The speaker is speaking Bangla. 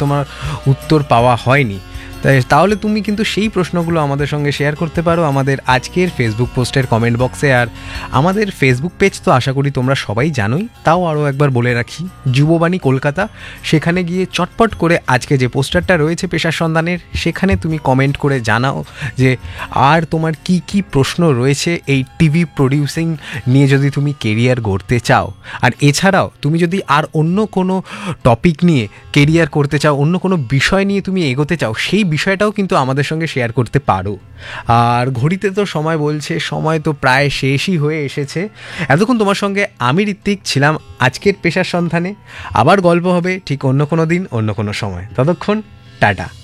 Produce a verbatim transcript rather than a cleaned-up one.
তোমার উত্তর পাওয়া হয়নি, তাই তাহলে তুমি কিন্তু সেই প্রশ্নগুলো আমাদের সঙ্গে শেয়ার করতে পারো আমাদের আজকের ফেসবুক পোস্টের কমেন্ট বক্সে। আর আমাদের ফেসবুক পেজ তো আশা করি তোমরা সবাই জানোই, তাও আরও একবার বলে রাখি, যুববাণী কলকাতা। সেখানে গিয়ে চটপট করে আজকে যে পোস্টারটা রয়েছে পেশার সন্ধানের, সেখানে তুমি কমেন্ট করে জানাও যে আর তোমার কি কি প্রশ্ন রয়েছে এই টিভি প্রডিউসিং নিয়ে যদি তুমি কেরিয়ার গড়তে চাও। আর এছাড়াও তুমি যদি আর অন্য কোনো টপিক নিয়ে কেরিয়ার করতে চাও, অন্য কোনো বিষয় নিয়ে তুমি এগোতে চাও, সেই বিষয়টাও কিন্তু আমাদের সঙ্গে শেয়ার করতে পারো। আর ঘড়িতে তো সময় বলছে, সময় তো প্রায় শেষই হয়ে এসেছে। এতক্ষণ তোমার সঙ্গে আমি ঋত্বিক ছিলাম আজকের পেশার সন্ধানে। আবার গল্প হবে ঠিক অন্য কোনো দিন, অন্য কোনো সময়। ততক্ষণ টাটা।